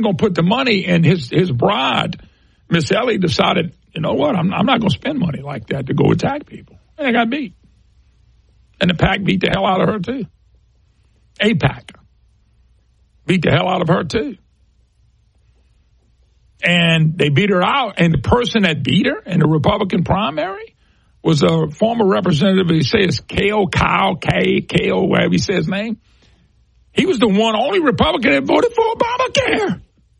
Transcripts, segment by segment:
going to put the money, and his bride, Miss Ellie, decided, you know what, I'm not going to spend money like that to go attack people. And I got beat. And the PAC beat the hell out of her, too. AIPAC beat the hell out of her, too. And they beat her out, and the person that beat her in the Republican primary was a former representative, he says Kyle, whatever he says his name. He was the only Republican that voted for Obamacare.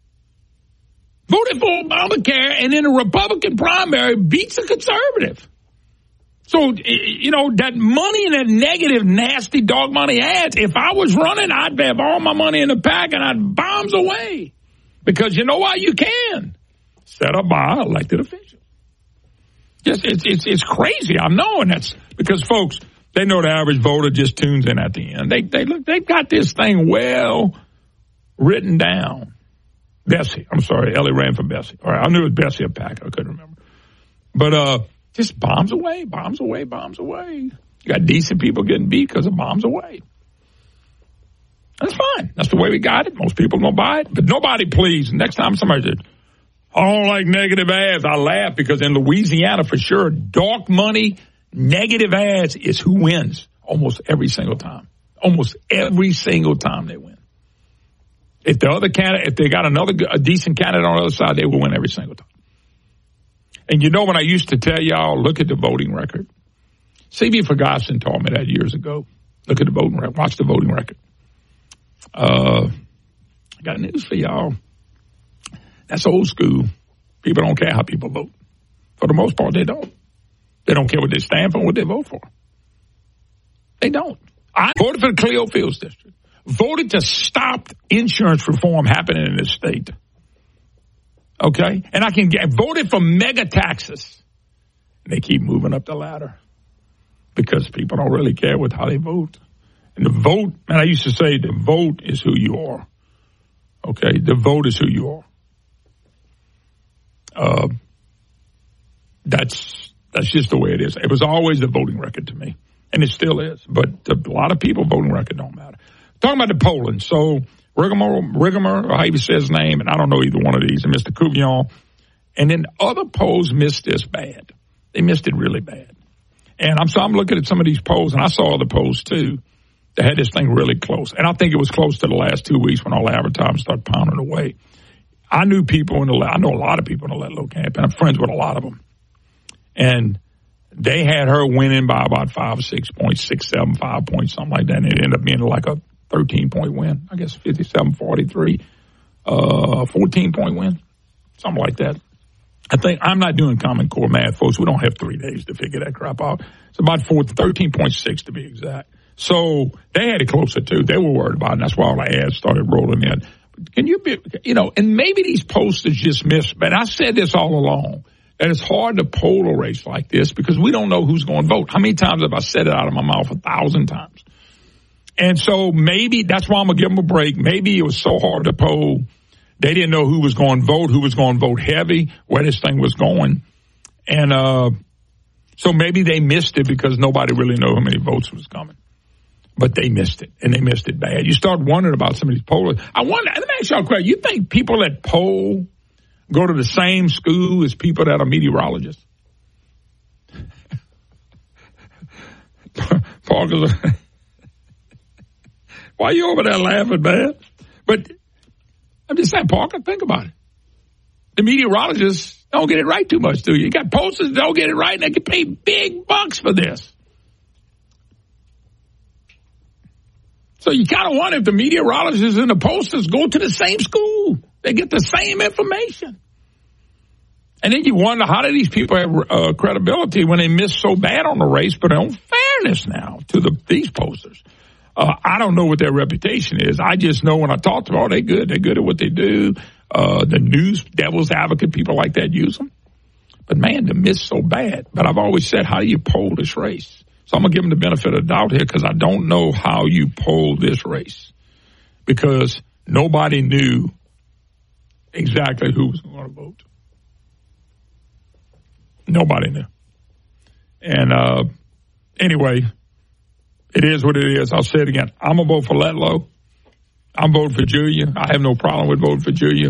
Voted for Obamacare, and in a Republican primary beats a conservative. So, you know, that money and that negative, nasty dog money ads, if I was running, I'd have all my money in the PAC and I'd bombs away. Because you know why you can? Set up by elected officials. Yes, it's crazy. I know, and that's because, folks, they know the average voter just tunes in at the end. They've got this thing well written down. Bessie, I'm sorry, Ellie ran for Bessie. All right, I knew it was Bessie or PAC. I couldn't remember. But just bombs away. You got decent people getting beat because of bombs away. That's fine. That's the way we got it. Most people going to buy it. But nobody, please, next time somebody says, I don't like negative ads, I laugh because in Louisiana, for sure, dark money, negative ads is who wins almost every single time. Almost every single time they win. If the other candidate, if they got a decent candidate on the other side, they will win every single time. And you know when I used to tell y'all, look at the voting record. C.B. Ferguson taught me that years ago. Look at the voting record. Watch the voting record. I got news for y'all. That's old school. People don't care how people vote. For the most part, they don't. They don't care what they stand for, what they vote for. They don't. I voted for the Cleo Fields District. Voted to stop insurance reform happening in this state. Okay? And I can voted for mega taxes. And they keep moving up the ladder because people don't really care with how they vote. And the vote, man, I used to say the vote is who you are. Okay? The vote is who you are. That's just the way it is. It was always the voting record to me. And it still is. But a lot of people, voting record don't matter. Talking about the polling. So Rigamer, or how he says his name, and I don't know either one of these, and Mr. Couillon. And then other polls missed this bad. They missed it really bad. And I'm looking at some of these polls, and I saw other polls too, that had this thing really close. And I think it was close to the last 2 weeks when all the advertising started pounding away. I knew people I know a lot of people in the Letlow camp, and I'm friends with a lot of them. And they had her winning by about 5 or 6 points, 6, 7, 5 points, something like that. And it ended up being like a 13-point win. I guess 57-43, 14-point win, something like that. I think I'm not doing Common Core math, folks. We don't have 3 days to figure that crap out. It's about 13.6 to be exact. So they had it closer too. They were worried about it. And that's why all the ads started rolling in. Can you be, and maybe these posters just missed, but I said this all along, that it's hard to poll a race like this because we don't know who's going to vote. How many times have I said it out of my mouth? 1,000 times. And so maybe that's why I'm going to give them a break. Maybe it was so hard to poll. They didn't know who was going to vote heavy, where this thing was going. And so maybe they missed it because nobody really knew how many votes was coming. But they missed it, and they missed it bad. You start wondering about some of these pollers. I wonder, let me ask y'all a question. You think people that poll go to the same school as people that are meteorologists? Parker's, why are you over there laughing, man? But I'm just saying, Parker, think about it. The meteorologists don't get it right too much, do you? You got posters that don't get it right, and they can pay big bucks for this. So you kind of wonder if the meteorologists and the posters go to the same school. They get the same information. And then you wonder, how do these people have credibility when they miss so bad on the race, but in fairness now to these posters? I don't know what their reputation is. I just know when I talk to them, they're good. They're good at what they do. The news, devil's advocate, people like that use them. But, man, to miss so bad. But I've always said, how do you poll this race? So I'm going to give them the benefit of the doubt here because I don't know how you poll this race because nobody knew exactly who was going to vote. Nobody knew. And anyway, it is what it is. I'll say it again. I'm going to vote for Letlow. I'm voting for Julia. I have no problem with voting for Julia.